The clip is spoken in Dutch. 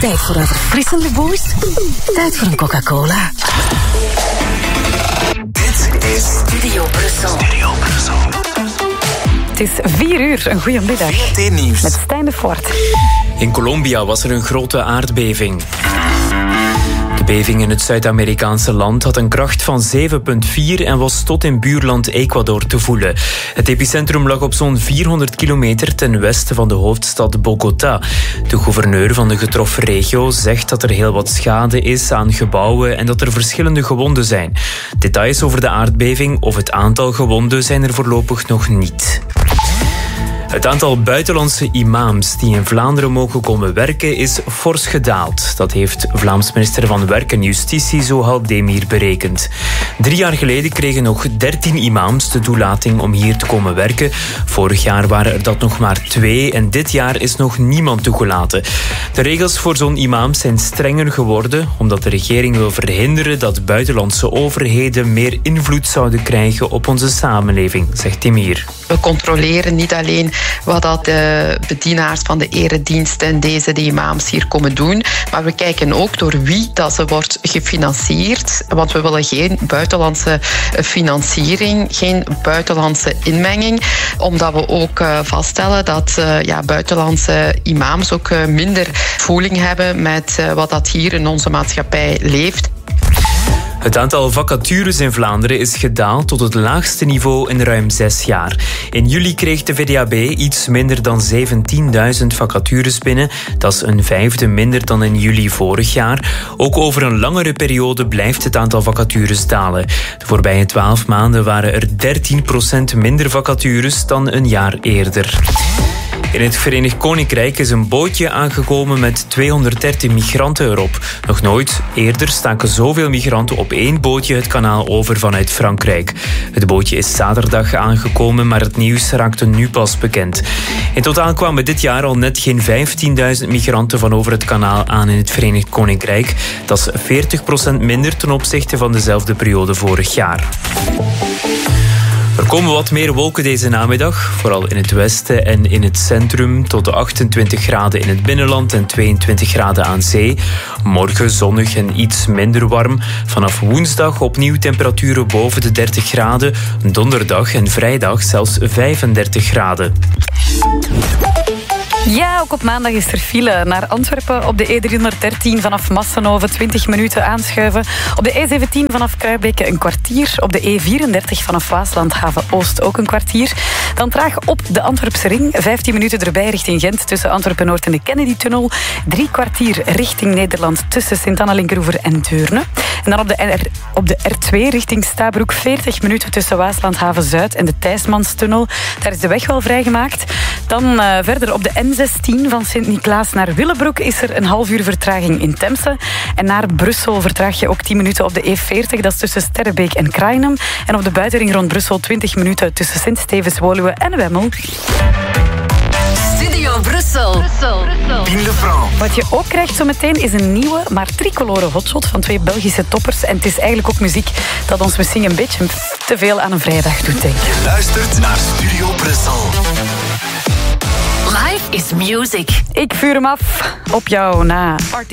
Tijd voor een verfrissende boost. Tijd voor een Coca-Cola. Dit is Studio Brussel. Het is 4:00. Een goede middag. VRT Nieuws. Met Stijn de Voort. In Colombia was er een grote aardbeving. De beving in het Zuid-Amerikaanse land had een kracht van 7,4 en was tot in buurland Ecuador te voelen. Het epicentrum lag op zo'n 400 kilometer ten westen van de hoofdstad Bogota. De gouverneur van de getroffen regio zegt dat er heel wat schade is aan gebouwen en dat er verschillende gewonden zijn. Details over de aardbeving of het aantal gewonden zijn er voorlopig nog niet. Het aantal buitenlandse imams die in Vlaanderen mogen komen werken is fors gedaald. Dat heeft Vlaams minister van Werk en Justitie Zohal Demir berekend. 3 jaar geleden kregen nog 13 imams de toelating om hier te komen werken. Vorig jaar waren er dat nog maar 2 en dit jaar is nog niemand toegelaten. De regels voor zo'n imam zijn strenger geworden omdat de regering wil verhinderen dat buitenlandse overheden meer invloed zouden krijgen op onze samenleving, zegt Demir. We controleren niet alleen wat dat de bedienaars van de erediensten en de imams hier komen doen, maar we kijken ook door wie dat ze wordt gefinancierd, want we willen geen buitenlandse financiering, geen buitenlandse inmenging, omdat we ook vaststellen dat buitenlandse imams ook minder voeling hebben met wat dat hier in onze maatschappij leeft. Het aantal vacatures in Vlaanderen is gedaald tot het laagste niveau in ruim 6 jaar. In juli kreeg de VDAB iets minder dan 17.000 vacatures binnen. Dat is een 1/5 minder dan in juli vorig jaar. Ook over een langere periode blijft het aantal vacatures dalen. De voorbije 12 maanden waren er 13% minder vacatures dan een jaar eerder. In het Verenigd Koninkrijk is een bootje aangekomen met 230 migranten erop. Nog nooit eerder staken zoveel migranten op 1 bootje het kanaal over vanuit Frankrijk. Het bootje is zaterdag aangekomen, maar het nieuws raakte nu pas bekend. In totaal kwamen dit jaar al net geen 15.000 migranten van over het kanaal aan in het Verenigd Koninkrijk. Dat is 40% minder ten opzichte van dezelfde periode vorig jaar. Er komen wat meer wolken deze namiddag, vooral in het westen en in het centrum, tot de 28 graden in het binnenland en 22 graden aan zee. Morgen zonnig en iets minder warm. Vanaf woensdag opnieuw temperaturen boven de 30 graden. Donderdag en vrijdag zelfs 35 graden. Ja, ook op maandag is er file naar Antwerpen. Op de E313 vanaf Massenhoven 20 minuten aanschuiven. Op de E17 vanaf Kruibeke een kwartier. Op de E34 vanaf Waaslandhaven Oost ook een kwartier. Dan traag op de Antwerpse ring. 15 minuten erbij richting Gent tussen Antwerpen-Noord en de Kennedy-tunnel. 3 kwartier richting Nederland tussen Sint-Anna-Linkeroever en Deurne. En dan op de R2 richting Stabroek 40 minuten tussen Waaslandhaven Zuid en de Thijsmanstunnel. Daar is de weg wel vrijgemaakt. Dan verder op de N16 van Sint-Niklaas naar Willebroek is er een half uur vertraging in Temse. En naar Brussel vertraag je ook 10 minuten op de E40. Dat is tussen Sterrebeek en Krainem. En op de buitenring rond Brussel 20 minuten tussen Sint-Stevens-Woluwe en Wemmel. Studio Brussel. Pim de Franc. Wat je ook krijgt zo meteen is een nieuwe, maar tricolore hotshot van 2 Belgische toppers. En het is eigenlijk ook muziek dat ons misschien een beetje te veel aan een vrijdag doet denken. Je luistert naar Studio Brussel. Life is music. Ik vuur hem af op jou na Party